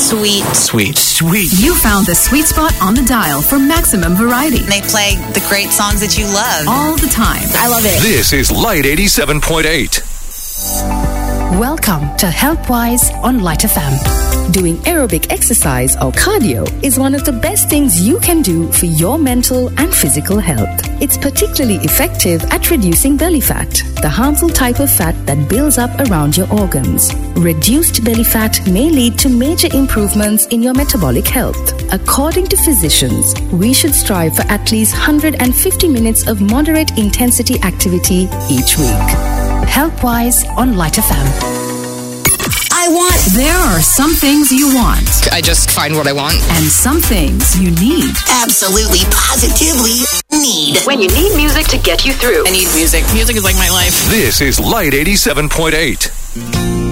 Sweet. Sweet. You found the sweet spot on the dial for maximum variety. They play the great songs that you love. All the time. I love it. This is Light 87.8. Welcome to HealthWise on Light FM. Doing aerobic exercise or cardio is one of the best things you can do for your mental and physical health. It's particularly effective at reducing belly fat, the harmful type of fat that builds up around your organs. Reduced belly fat may lead to major improvements in your metabolic health. According to physicians, we should strive for at least 150 minutes of moderate intensity activity each week. HealthWise on Light FM. There are some things you want. I just find what I want. And some things you need. Absolutely, positively need. When you need music to get you through. I need music. Music is like my life. This is Light 87.8.